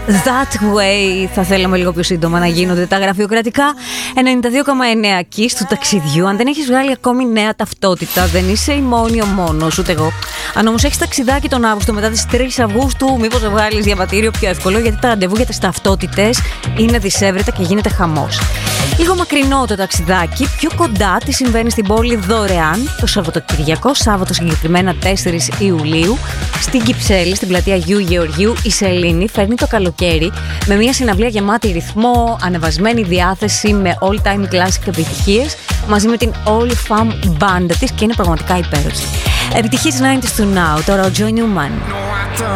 That way θα θέλαμε λίγο πιο σύντομα να γίνονται τα γραφειοκρατικά. 92,9 Kiss του ταξιδιού. Αν δεν έχεις βγάλει ακόμη νέα ταυτότητα, δεν είσαι η μόνη ο μόνος, ούτε εγώ. Αν όμως έχεις ταξιδάκι τον Αύγουστο μετά τις 3 Αυγούστου, μήπως θα βγάλεις διαβατήριο πιο εύκολο, γιατί τα ραντεβού για τις ταυτότητες είναι δυσέβρετα και γίνεται χαμός. Λίγο μακρινό το ταξιδάκι, πιο κοντά τι συμβαίνει στην πόλη δωρεάν το Σαββατοκυριακό, Σάββατο συγκεκριμένα 4 Ιουλίου, στην Κυψέλη, στην πλατεία Γιου Γεωργίου. Η Σελήνη φέρνει το καλοκαίρι με μια συναυλία γεμάτη ρυθμό, ανεβασμένη διάθεση, με all-time classic επιτυχίες, μαζί με την All Fam μπάντα της, και είναι πραγματικά υπέροχη. Επιτυχίες 90's to now, τώρα ο Joy Newman.